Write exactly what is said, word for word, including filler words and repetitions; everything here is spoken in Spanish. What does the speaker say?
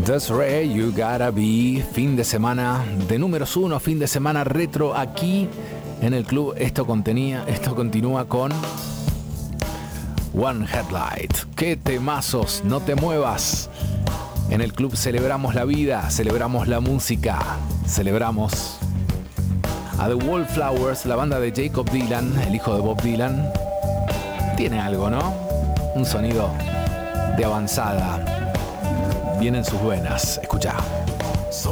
Des'ree, You Gotta Be, fin de semana de números uno, fin de semana retro aquí en el club. Esto contenía, esto continúa con One Headlight. ¡Qué temazos! No te muevas. En el club celebramos la vida, celebramos la música, celebramos a The Wallflowers, la banda de Jacob Dylan, el hijo de Bob Dylan. Tiene algo, ¿no? Un sonido de avanzada. Vienen sus buenas. Escucha.